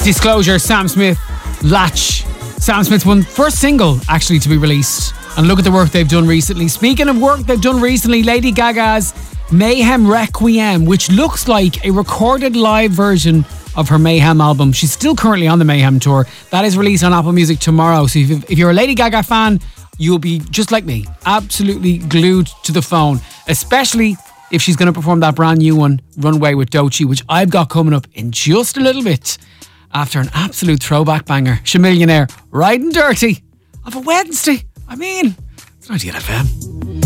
Disclosure, Sam Smith, Latch. Sam Smith's first single actually to be released. And look at the work they've done recently. Speaking of work they've done recently, Lady Gaga's Mayhem Requiem, which looks like a recorded live version of her Mayhem album. She's still currently on the Mayhem tour. That is released on Apple Music tomorrow. So if you're a Lady Gaga fan, you'll be just like me, absolutely glued to the phone, especially if she's going to perform that brand new one, Runway with Doechii, which I've got coming up in just a little bit after an absolute throwback banger. Shamillionaire, riding dirty of a Wednesday. I mean, it's 98 FM.